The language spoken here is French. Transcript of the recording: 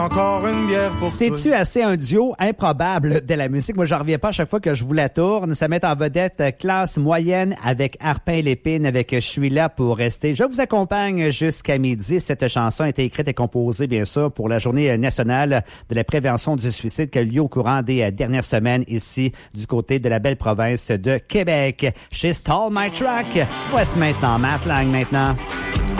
Encore une bière pour toi. C'est-tu assez un duo improbable de la musique? Moi, je reviens pas à chaque fois que je vous la tourne. Ça met en vedette Classe Moyenne avec Arpin Lépine avec Je suis là pour rester. Je vous accompagne jusqu'à midi. Cette chanson a été écrite et composée, bien sûr, pour la Journée nationale de la prévention du suicide qui a lieu au courant des dernières semaines ici du côté de la belle province de Québec. Chez Stall My Track. Voici maintenant Matt Lang maintenant.